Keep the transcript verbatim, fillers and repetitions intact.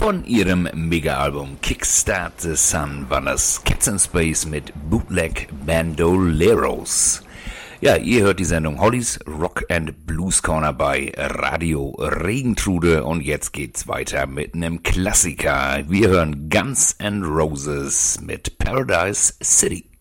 Von ihrem Mega-Album Kickstart the Sun war das Cats in Space mit Bootleg Bandoleros. Ja, ihr hört die Sendung Hollys Rock and Blues Corner bei Radio Regentrude und jetzt geht's weiter mit einem Klassiker. Wir hören Guns N' Roses mit Paradise City.